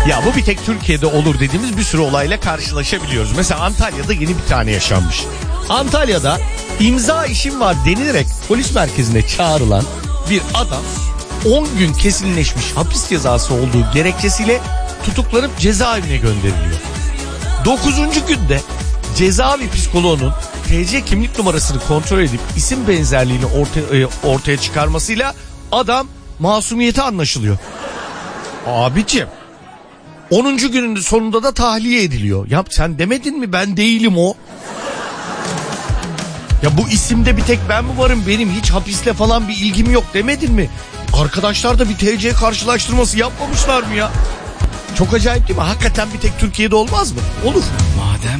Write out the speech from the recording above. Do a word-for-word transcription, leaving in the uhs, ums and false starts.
Ya bu bir tek Türkiye'de olur dediğimiz bir sürü olayla karşılaşabiliyoruz. Mesela Antalya'da yeni bir tane yaşanmış. Antalya'da imza işim var denilerek polis merkezine çağrılan bir adam on gün kesinleşmiş hapis cezası olduğu gerekçesiyle tutuklanıp cezaevine gönderiliyor. dokuzuncu günde cezaevi psikoloğunun T C kimlik numarasını kontrol edip isim benzerliğini ortaya, ortaya çıkarmasıyla adam masumiyeti anlaşılıyor. Abicim onuncu günün sonunda da tahliye ediliyor. Ya sen demedin mi ben değilim o? Ya bu isimde bir tek ben mi varım, benim hiç hapisle falan bir ilgim yok demedin mi? Arkadaşlar da bir T C karşılaştırması yapmamışlar mı ya? Çok acayip değil mi? Hakikaten bir tek Türkiye'de olmaz mı? Olur. Madem